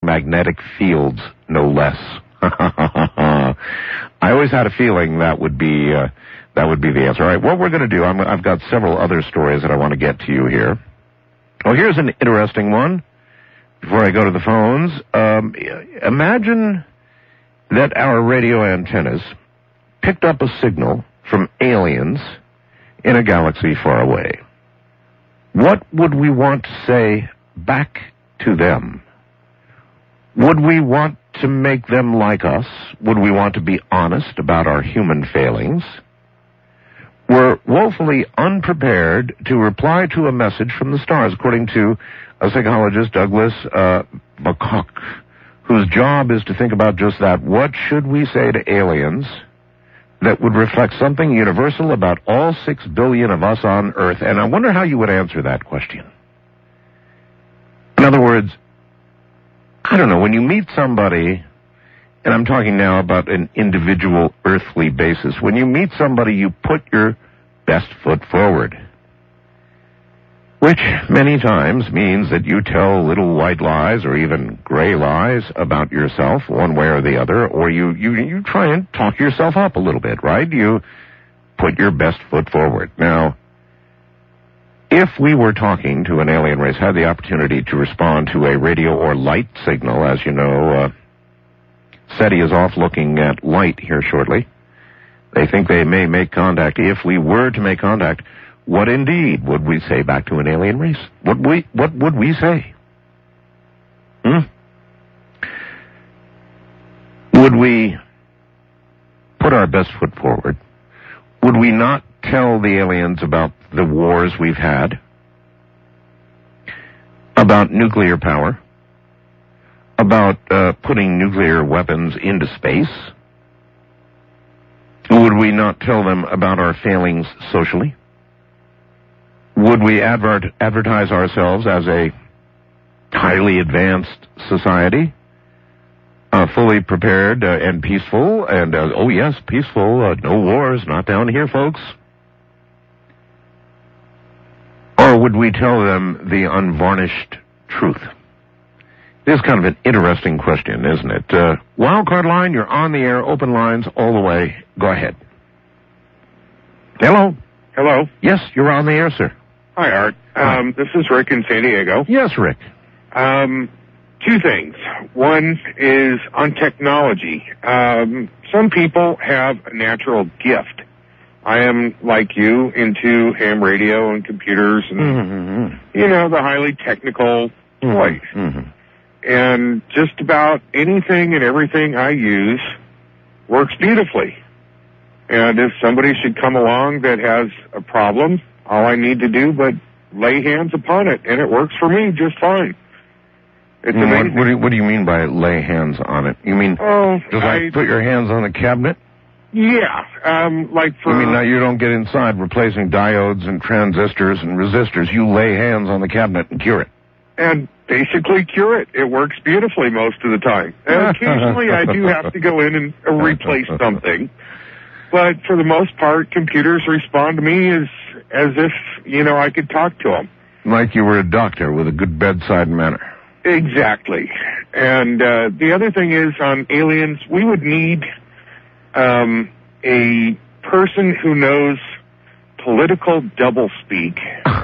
magnetic fields, no less. I always had a feeling that would be the answer. All right, what we're going to do, I've got several other stories that I want to get to you here. Oh, here's an interesting one. Before I go to the phones, imagine that our radio antennas picked up a signal from aliens in a galaxy far away. What would we want to say back to them? Would we want to make them like us? Would we want to be honest about our human failings? We're woefully unprepared to reply to a message from the stars, according to a psychologist, Douglas McCook, whose job is to think about just that. What should we say to aliens that would reflect something universal about all 6 billion of us on Earth? And I wonder how you would answer that question. In other words, I don't know, when you meet somebody, and I'm talking now about an individual earthly basis, when you meet somebody, you put your best foot forward, which many times means that you tell little white lies or even gray lies about yourself one way or the other, or you try and talk yourself up a little bit, right? You put your best foot forward. Now, if we were talking to an alien race, had the opportunity to respond to a radio or light signal, as you know, SETI is off looking at light here shortly. They think they may make contact. If we were to make contact, what indeed would we say back to an alien race? What would we say? Would we put our best foot forward? Would we not tell the aliens about the wars we've had, about nuclear power, about putting nuclear weapons into space? Would we not tell them about our failings socially? Would we advertise ourselves as a highly advanced society, fully prepared and peaceful, and, oh yes, peaceful, no wars, not down here, folks? Or would we tell them the unvarnished truth? It is kind of an interesting question, isn't it? Wildcard line, you're on the air, open lines all the way. Go ahead. Hello? Hello? Yes, you're on the air, sir. Hi, Art. This is Rick in San Diego. Yes, Rick. 2 things. One is on technology. Some people have a natural gift. I am, like you, into ham radio and computers and, the highly technical toys. And just about anything and everything I use works beautifully. And if somebody should come along that has a problem, all I need to do but lay hands upon it, and it works for me just fine. It's amazing. What do you mean by lay hands on it? You mean just like put your hands on the cabinet? Yeah, like for... I mean, now you don't get inside replacing diodes and transistors and resistors. You lay hands on the cabinet and cure it. And basically cure it. It works beautifully most of the time. And occasionally I do have to go in and replace something. But for the most part, computers respond to me as if, I could talk to them. Like you were a doctor with a good bedside manner. Exactly. And the other thing is, on aliens, we would need a person who knows political doublespeak.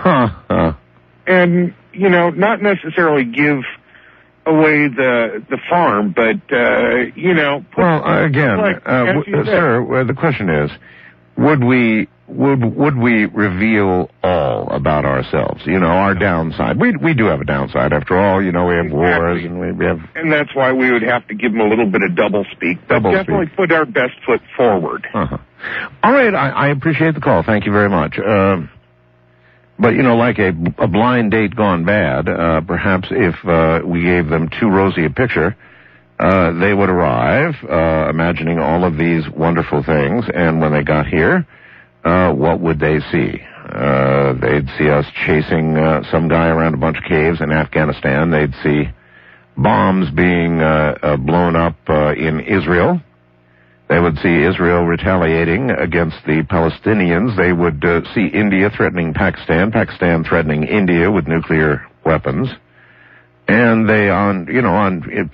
And, not necessarily give away the farm, but, Well, again, sir, the question is, would we reveal all about ourselves? Our downside. We do have a downside. After all, we have wars and we have... And that's why we would have to give them a little bit of doublespeak. But definitely put our best foot forward. All right, I appreciate the call. Thank you very much. But, like a blind date gone bad, perhaps if we gave them too rosy a picture, they would arrive, imagining all of these wonderful things, and when they got here, what would they see? They'd see us chasing some guy around a bunch of caves in Afghanistan. They'd see bombs being blown up in Israel. They would see Israel retaliating against the Palestinians. They would see India threatening Pakistan, Pakistan threatening India with nuclear weapons. And they,